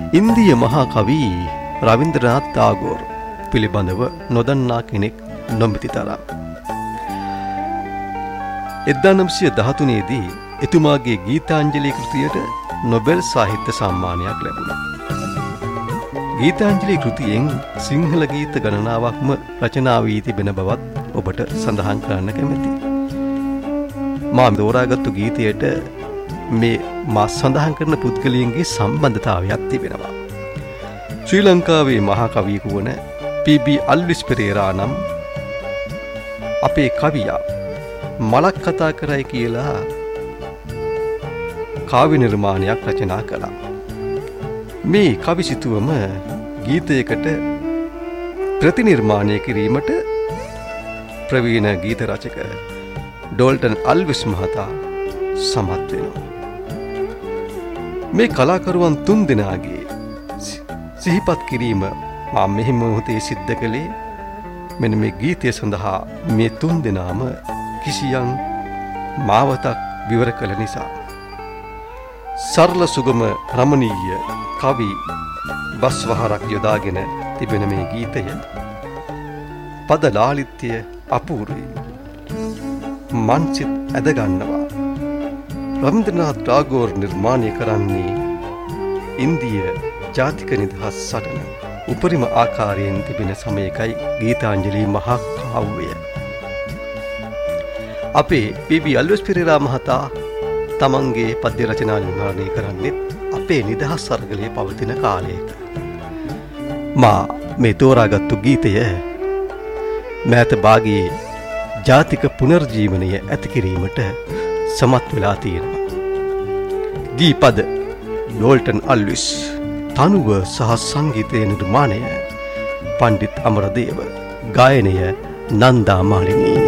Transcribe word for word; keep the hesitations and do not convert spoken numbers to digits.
ඉන්දිය මහා කවි රවීන්ද්‍රනාත් ටාගෝර් පිළිබඳව නොදන්නා කෙනෙක් නොමැති තරම්. එක්දහස් නවසිය දහතුනේ දී එතුමාගේ ගීතාංජලි කෘතියට නොබෙල් සාහිත්‍ය සම්මානයක් ලැබුණා. ගීතාංජලි කෘතියෙන් සිංහල ගීත ගණනාවක්ම රචනා වී තිබෙන බවත් ඔබට සඳහන් කරන්න කැමැතියි. මා තෝරාගත්තු ගීතයට මේ මා සඳහන් කරන පුද්ගලයන්ගේ සම්බන්ධතාවයක් තිබෙනවා. ශ්‍රී ලංකාවේ මහා කවියෙකු වන පී බී අල්විස් පෙරේරා නම් අපේ කවියා මලක් කතා කරයි කියලා කාව්‍ය නිර්මාණයක් රචනා කළා. මේ කවි සිතුවම ගීතයකට ප්‍රතිනිර්මාණය කිරීමට ප්‍රවීණ ගීත රචක ඩෝල්ටන් අල්විස් මහතා සමත් වෙනවා. මේ කලාකරුවන් තුන් දෙනාගේ සිහිපත් කිරීම මා මෙහි මොහොතේ සිද්ධ කළේ මෙන්න මේ ගීතය සඳහා මේ තුන් දෙනාම කිසියම් මාවතක් විවර කළ නිසා. සරල සුගම රමණීය කවි බස්වහරක් යොදාගෙන තිබෙන මේ ගීතය පද ලාලිත්‍ය අපූර්වයි. මන්සිත ඇදගන්නවා. රවීන්ද්‍රනාත් ටාගෝර් නිර්මාණය කරන්නේ ඉන්දිය ජාතික නිදහස් සටන උපරිම ආකාරයෙන් තිබෙන සමයකයි ගීතාංජලි මහා කාව්‍යය. අපේ පී බී අල්විස් පෙරේරා මහතා තමන්ගේ පද්‍ය රචනා නිර්මාණය කරන්නේ අපේ නිදහස් සරගලයේ පවතින කාලයක. මා මේ තෝරාගත්තු ගීතය මෑත භාගයේ ජාතික පුනර්ජීවනය ඇති කිරීමට සමත් වෙලා තියෙනවා. ගීපද ඩෝල්ටන් අල්විස්, තනුව සහ සංගීතය නිර්මාණය පණ්ඩිත් අමරදේව, ගායනය නන්දා මාලිනී.